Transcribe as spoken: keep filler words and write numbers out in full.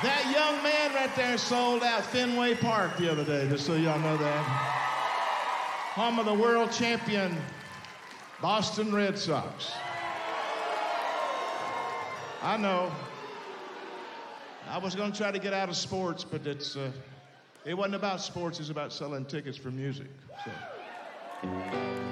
That young man right there sold out Fenway Park the other day, just so y'all know that. Home of the world champion Boston Red Sox. I know. I was going to try to get out of sports, but it's uh, it wasn't about sports. It's about selling tickets for music. So.